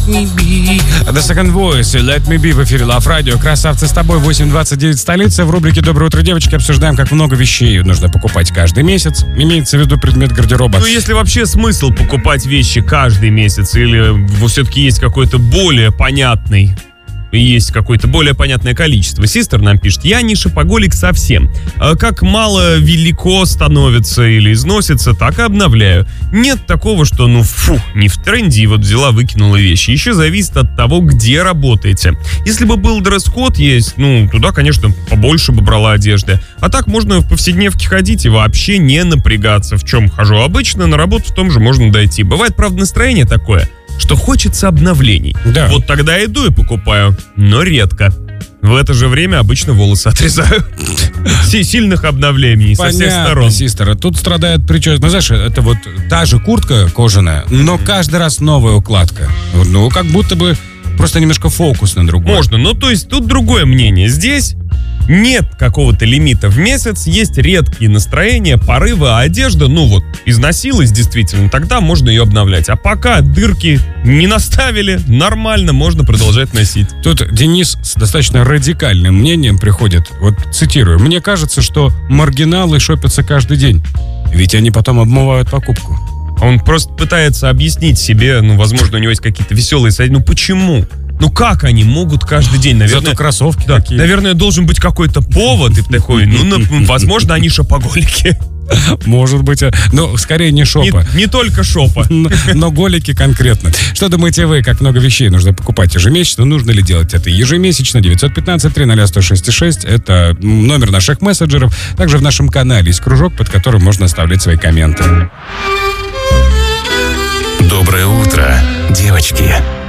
me be. The Second Voice, Let Me Be в эфире Love Radio. Красавцы с тобой, 8:29 столица. В рубрике «Доброе утро, девочки» обсуждаем, как много вещей нужно покупать каждый месяц. Имеется в виду предмет гардероба. Ну, если вообще смысл покупать вещи каждый месяц, или все-таки есть какой-то более понятный... Есть какое-то более понятное количество. Систер нам пишет: я не шопоголик совсем. Как мало велико становится или износится, так и обновляю. Нет такого, что не в тренде, и вот взяла, выкинула вещи. Еще зависит от того, где работаете. Если бы был дресс-код есть, туда, конечно, побольше бы брала одежды. А так можно в повседневке ходить и вообще не напрягаться. В чем хожу обычно, на работу в том же можно дойти. Бывает, правда, настроение такое, что хочется обновлений. Да. Вот тогда иду и покупаю, но редко. В это же время обычно волосы отрезаю. Сильных обновлений со всех сторон. Систер, тут страдает прическа. Ну, знаешь, это вот та же куртка кожаная, но каждый раз новая укладка. Как будто бы просто немножко фокус на другой. Можно, то есть тут другое мнение. Здесь нет какого-то лимита в месяц, есть редкие настроения, порывы, а одежда, износилась действительно, тогда можно ее обновлять. А пока дырки не наставили, нормально, можно продолжать носить. Тут Денис с достаточно радикальным мнением приходит. Вот цитирую: «Мне кажется, что маргиналы шопятся каждый день, ведь они потом обмывают покупку». Он просто пытается объяснить себе, возможно, у него есть какие-то веселые советы. Почему? Как они могут каждый день? Наверное, зато кроссовки да, такие. Наверное, должен быть какой-то повод. И такой, возможно, они шопоголики. Может быть, скорее не шопа. Не только шопа. Но голики конкретно. Что думаете вы, как много вещей нужно покупать ежемесячно? Нужно ли делать это ежемесячно? 915-300-1066. Это номер наших мессенджеров. Также в нашем канале есть кружок, под которым можно оставлять свои комменты. Доброе утро, девочки.